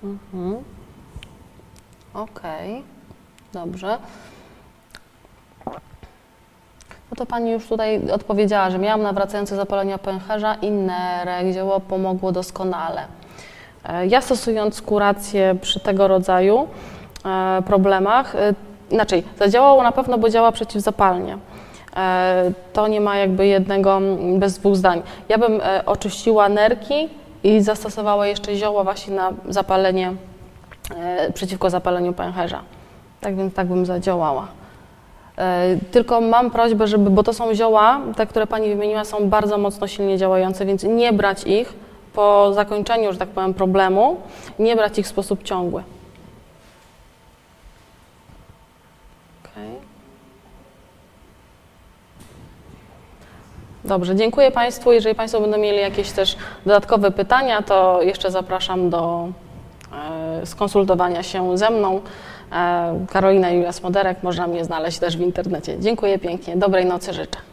Okej, dobrze. No to Pani już tutaj odpowiedziała, że miałam nawracające zapalenia pęcherza, inne zioło pomogło doskonale. Ja stosując kurację przy tego rodzaju problemach, inaczej, zadziałało na pewno, bo działa przeciwzapalnie. To nie ma jakby jednego bez dwóch zdań. Ja bym oczyściła nerki i zastosowała jeszcze zioło właśnie na zapalenie, przeciwko zapaleniu pęcherza. Tak więc tak bym zadziałała. Tylko mam prośbę, żeby, bo to są zioła, te, które Pani wymieniła, są bardzo mocno silnie działające, więc nie brać ich po zakończeniu, że tak powiem, problemu, nie brać ich w sposób ciągły. Okay. Dobrze, dziękuję Państwu. Jeżeli Państwo będą mieli jakieś też dodatkowe pytania, to jeszcze zapraszam do skonsultowania się ze mną. Karolina Julia Smoderek, można mnie znaleźć też w internecie. Dziękuję pięknie, dobrej nocy życzę.